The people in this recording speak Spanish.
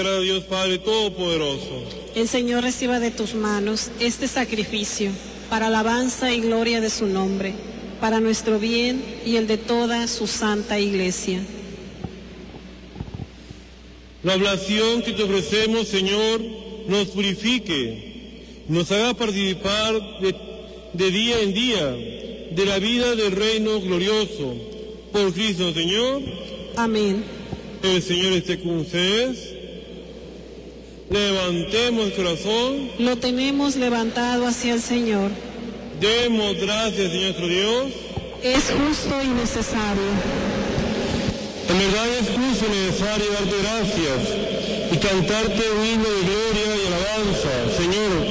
a Dios Padre Todopoderoso. El Señor reciba de tus manos este sacrificio para alabanza y gloria de su nombre, para nuestro bien y el de toda su santa Iglesia. La oblación que te ofrecemos, Señor, nos purifique, nos haga participar de día en día de la vida del reino glorioso. Por Cristo, Señor. Amén. El Señor esté con ustedes. Levantemos el corazón. Lo tenemos levantado hacia el Señor. Demos gracias, Señor nuestro Dios. Es justo y necesario. En verdad es justo y necesario darte gracias y cantarte un himno de gloria y alabanza, Señor,